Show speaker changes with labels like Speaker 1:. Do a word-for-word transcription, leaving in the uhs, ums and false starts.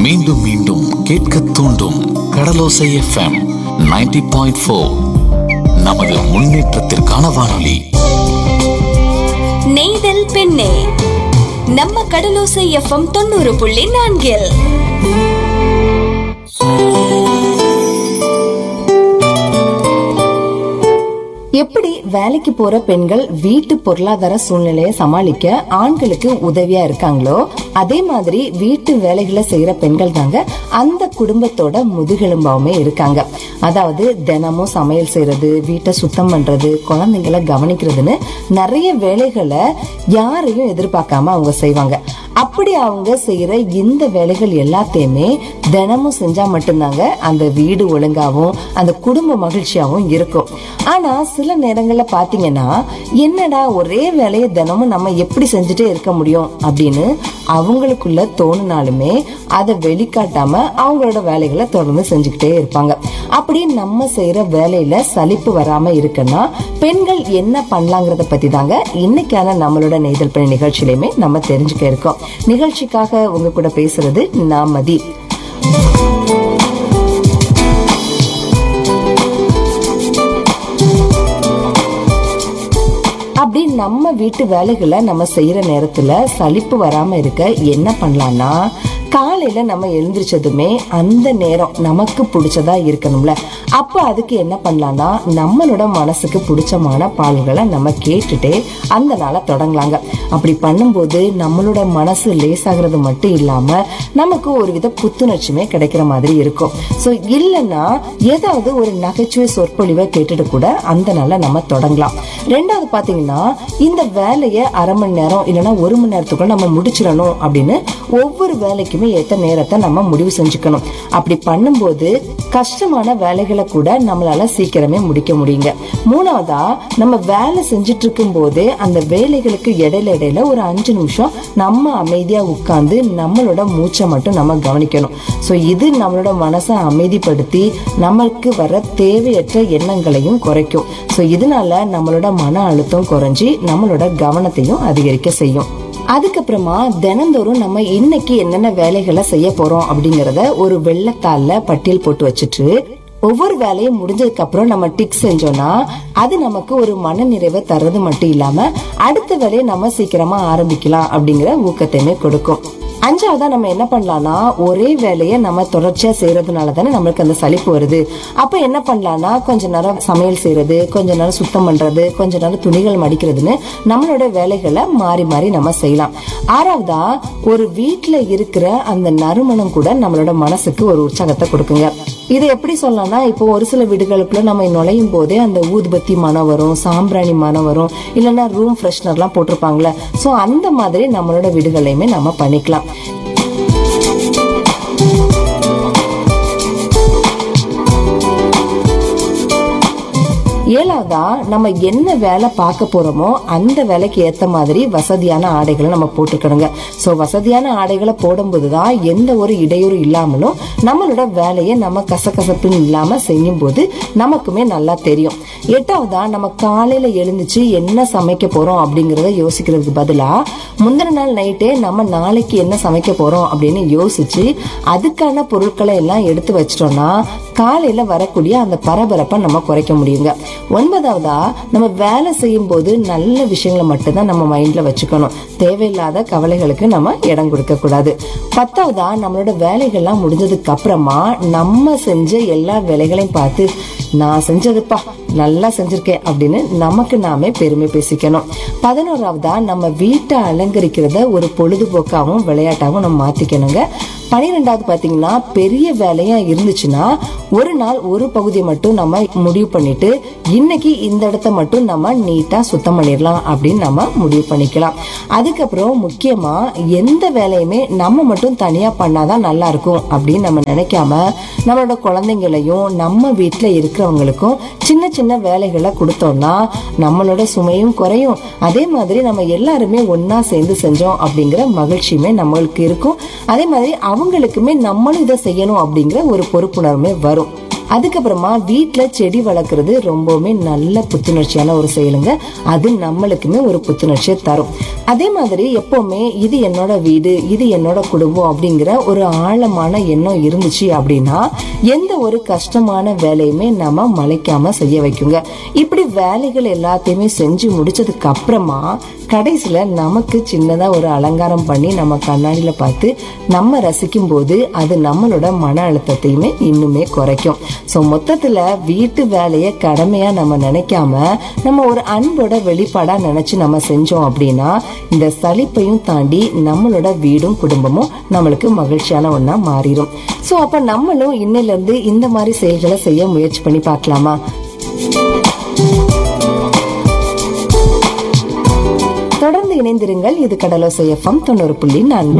Speaker 1: மீண்டும் மீண்டும் கேட்க தூண்டும் கடலோசை எஃப்எம் நைன்டி பாயிண்ட் ஃபோர். நமது முன்னேற்றத்திற்கான வானொலி.
Speaker 2: நெய்தல் பெண்ணே, நம்ம கடலோசை எஃப்எம் தொண்ணூறு புள்ளி நான்கில்.
Speaker 3: எப்படி வேலைக்கு போற பெண்கள் வீட்டு பொருளாதார சூழ்நிலையை சமாளிக்க ஆண்களுக்கு உதவியா இருக்காங்களோ, அதே மாதிரி வீட்டு வேலைகளை செய்யற பெண்கள் தாங்க அந்த குடும்பத்தோட முதுகெலும்பாவுமே இருக்காங்க. அதாவது தினமும் சமையல் செய்யறது, வீட்டை சுத்தம் பண்றது, குழந்தைங்களை கவனிக்கிறதுன்னு நிறைய வேலைகளை யாரையும் எதிர்பார்க்காம அவங்க செய்வாங்க. அப்படி அவங்க செய்யற இந்த வேலைகள் எல்லாத்தையுமே தினமும் செஞ்சா மட்டும்தாங்க அந்த வீடு ஒழுங்காவும் அந்த குடும்ப மகிழ்ச்சியாவும் இருக்கும். ஆனா சில நேரங்கள்ல பாத்தீங்கன்னா, என்னடா ஒரே வேலையை தினமும் நம்ம எப்படி செஞ்சுட்டே இருக்க முடியும் அப்படின்னு அவங்களுக்குள்ள தோணுனாலுமே அதை வெளிக்காட்டாம அவங்களோட வேலைகளை தொடர்ந்து செஞ்சுக்கிட்டே இருப்பாங்க. அப்படி நம்ம செய்யற வேலையில சலிப்பு வராம இருக்குன்னா பெண்கள் என்ன பண்ணலாங்கிறத பத்தி தாங்க இன்னைக்கான நம்மளோட நெய்தல் பெண் நிகழ்ச்சியிலுமே நம்ம தெரிஞ்சுக்க இருக்கோம். நிகழ்ச்சிக்காக உங்க கூட பேசுறது நான் மதி. அப்படி நம்ம வீட்டு வேலைகளை நம்ம செய்யற நேரத்துல சலிப்பு வராம இருக்க என்ன பண்ணலாம்னா, காலையில நம்ம எழுந்திரிச்சதுமே அந்த நேரம் நமக்கு பிடிச்சதா இருக்கணும்ல. அப்ப அதுக்கு என்ன பண்ணலாம்னா, நம்மளோட மனசுக்கு பிடிச்சமான பாடல்களை நம்ம கேட்டுட்டே அந்த நாளை தொடங்கலாங்க. அப்படி பண்ணும்போது நம்மளோட மனசு லேசாகிறது மட்டும் இல்லாம நமக்கு ஒரு வித புத்துணர்ச்சியுமே கிடைக்கிற மாதிரி இருக்கும். சோ இல்லைன்னா ஏதாவது ஒரு நகைச்சுவை சொற்பொழிவை கேட்டுட்டு கூட அந்த நாளை நம்ம தொடங்கலாம். ரெண்டாவது பாத்தீங்கன்னா, இந்த வேலையை அரை மணி நேரம் இல்லைன்னா ஒரு மணி நேரத்துக்குள்ள நம்ம முடிச்சிடணும் அப்படின்னு ஒவ்வொரு வேலைக்குமே ஏத்த நேரத்தை நம்ம முடிவு செஞ்சுக்கணும். அப்படி பண்ணும்போது கஷ்டமான வேலைகளை கூட நம்மளால சீக்கிரமே முடிக்க முடியுங்க. மூணாவதா, நம்ம வேலை செஞ்சுட்டு இருக்கும் போதே அந்த வேலைகளுக்கு இடையில இடையில ஒரு அஞ்சு நிமிஷம் நம்ம அமைதியா உட்கார்ந்து நம்மளோட மூச்சை மட்டும் நம்ம கவனிக்கணும். சோ இது நம்மளோட மனசை அமைதிப்படுத்தி நமக்கு வர தேவையற்ற எண்ணங்களையும் குறைக்கும். சோ இதனால நம்மளோட மன அழுத்தம் குறைஞ்சி நம்மளோட கவனத்தையும் அதிகரிக்க செய்யும். அதுக்கப்புறமா தினந்தோறும் நம்ம இன்னைக்கு என்னென்ன வேலைகளை செய்ய போறோம் அப்படிங்கறத ஒரு வெள்ளத்தாள்ல பட்டியல் போட்டு வச்சுட்டு ஒவ்வொரு வேலையும் முடிஞ்சதுக்கு அப்புறம் நம்ம டிக் செஞ்சோம்னா அது நமக்கு ஒரு மன நிறைவை தர்றது மட்டும் இல்லாம அடுத்த வேலையை நம்ம சீக்கிரமா ஆரம்பிக்கலாம் அப்படிங்கிற ஊக்கத்தையுமே கொடுக்கும். அஞ்சாவதா நம்ம என்ன பண்ணலாம்னா, ஒரே வேலையை நம்ம தொடர்ச்சியா செய்யறதுனால தானே நம்மளுக்கு அந்த சலிப்பு வருது. அப்ப என்ன பண்ணலாம்னா, கொஞ்ச நேரம் சமையல் செய்யறது, கொஞ்ச நேரம் சுத்தம் பண்றது, கொஞ்ச நேரம் துணிகள் மடிக்கிறதுன்னு நம்மளோட வேலைகளை மாறி மாறி நம்ம செய்யலாம். ஆறாவதா, ஒரு வீட்டுல இருக்கிற அந்த நறுமணம் கூட நம்மளோட மனசுக்கு ஒரு உற்சாகத்தை கொடுக்குங்க. இதை எப்படி சொல்லலாம்னா, இப்போ ஒரு சில வீடுகளுக்குள்ள நம்ம நுழையும் போதே அந்த ஊதுபத்தி மனம் வரும், சாம்பிராணி மனம் வரும், இல்லைன்னா ரூம் ஃப்ரெஷ்னர் எல்லாம் போட்டிருப்பாங்களே. சோ அந்த மாதிரி நம்மளோட வீடுகளையுமே நம்ம பண்ணிக்கலாம். ஏழாவதா, நம்ம என்ன வேலை பார்க்க போறோமோ அந்த வேலைக்கு ஏத்த மாதிரி வசதியான ஆடைகளை நம்ம போட்டுக்கணுங்க. சோ வசதியான ஆடைகளை போடும்போதுதான் எந்த ஒரு இடையூறு இல்லாமலும் நம்மளோட வேலையை நம்ம கசகசப்புன்னு இல்லாம செய்யும் போது நமக்குமே நல்லா தெரியும். எட்டாவதா, நம்ம காலையில எழுந்துச்சு என்ன சமைக்க போறோம் அப்படிங்கறத யோசிக்கிறதுக்கு பதிலா முந்தின நாள் நைட்டே நம்ம நாளைக்கு என்ன சமைக்க போறோம் அப்படின்னு யோசிச்சு அதுக்கான பொருட்களை எல்லாம் எடுத்து வச்சிட்டோம்னா காலையில வரக்கூடிய அந்த பரபரப்பை நம்ம குறைக்க முடியுங்க. ஒன்பதாவதா, நம்ம வேலை செய்யும் போது நல்ல விஷயங்களை மட்டும்தான் நம்ம மைண்ட்ல வச்சுக்கணும். தேவையில்லாத கவலைகளுக்கு நம்ம இடம் கொடுக்க கூடாது. பத்தாவதா, நம்மளோட வேலைகள்லாம் முடிஞ்சதுக்கு அப்புறமா நம்ம செஞ்ச எல்லா வேலைகளையும் பார்த்து நான் செஞ்சதுப்பா நல்லா செஞ்சிருக்கேன் அப்படின்னு நமக்கு நாமே பெருமை பேசிக்கணும். பதினோராவதா, நம்ம வீட்டை அலங்கரிக்கிறத ஒரு பொழுதுபோக்காவும் விளையாட்டாவும் நம்ம மாத்திக்கணுங்க. பனிரெண்டாவது பாத்தீங்கன்னா, பெரிய வேலையா இருந்துச்சுன்னா ஒரு நாள் ஒரு பகுதியை மட்டும் நம்ம முடிவு பண்ணிட்டு இன்னைக்கு இந்த இடத்த மட்டும் நம்ம நீட்டா சுத்தம் பண்ணிடலாம் அப்படின்னு நம்ம முடிவு பண்ணிக்கலாம். அதுக்கப்புறம் முக்கியமா எந்த வேலையுமே நம்ம மட்டும் தனியா பண்ணாதான் நல்லா இருக்கும் அப்படின்னு நம்ம நினைக்காம நம்மளோட குழந்தைங்களையும் நம்ம வீட்டுல இருக்கிறவங்களுக்கும் சின்ன சின்ன வேலைகளை கொடுத்தோம்னா நம்மளோட சுமையும் குறையும். அதே மாதிரி நம்ம எல்லாருமே ஒன்னா சேர்ந்து செஞ்சோம் அப்படிங்கிற மகிழ்ச்சியுமே நம்மளுக்கு இருக்கும். அதே மாதிரி அவங்களுக்குமே நம்மளும் இதை செய்யணும் அப்படிங்கிற ஒரு பொறுப்புணர்வுமே வரும். அதுக்கப்புறமா வீட்டுல செடி வளர்க்கறது ரொம்பவுமே நல்ல புத்துணர்ச்சியான ஒரு செயலுங்க. அது நம்மளுக்குமே ஒரு புத்துணர்ச்சியை தரும். அதே மாதிரி எப்பவுமே இது என்னோட வீடு, இது என்னோட குடும்பம் அப்படிங்கிற ஒரு ஆழமான எண்ணம் இருந்துச்சு அப்படின்னா எந்த ஒரு கஷ்டமான வேலையுமே நம்ம மலைக்காம செய்ய வைக்குங்க. இப்படி வேலைகள் எல்லாத்தையுமே செஞ்சு முடிச்சதுக்கு அப்புறமா கடைசியில நமக்கு சின்னதா ஒரு அலங்காரம் பண்ணி நம்ம கண்ணாடியில பார்த்து நம்ம ரசிக்கும் போது அது நம்மளோட மன அழுத்தத்தையுமே இன்னுமே குறைக்கும். சோ மொத்தத்துல வீட்டு வேலைய கடமையா நம்ம நினைக்காம நம்ம ஒரு அன்போட வெளிப்பாடா நினைச்சு நம்ம செஞ்சோம் அப்படின்னா இந்த சலிப்பையும் தாண்டி நம்மளோட வீடும் குடும்பமும் நம்மளுக்கு மகிழ்ச்சியான ஒண்ணா மாறிடும். சோ அப்ப நம்மளும் இன்னையில இருந்து இந்த மாதிரி செயல்களை செய்ய முயற்சி பண்ணி பார்க்கலாமா? தொடர்ந்து இணைந்திருங்கள். இது கடலோசை எஃப்எம் தொண்ணூறு புள்ளி நான்கு.